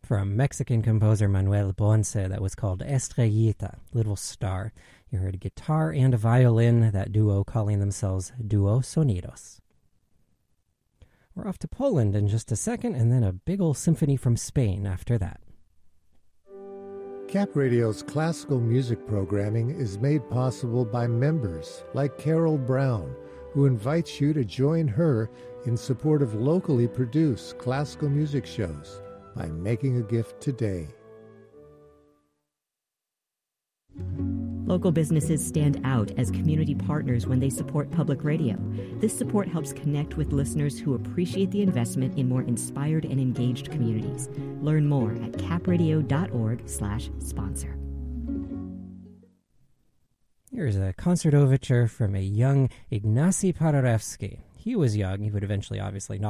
from Mexican composer Manuel Ponce that was called Estrellita, Little Star. You heard a guitar and a violin, that duo calling themselves Duo Sonidos. We're off to Poland in just a second, and then a big old symphony from Spain after that. Cap Radio's classical music programming is made possible by members like Carol Brown, who invites you to join her in support of locally produced classical music shows by making a gift today. Local businesses stand out as community partners when they support public radio. This support helps connect with listeners who appreciate the investment in more inspired and engaged communities. Learn more at capradio.org/sponsor. Here's a concert overture from a young Ignacy Paderewski. He was young. He would eventually obviously not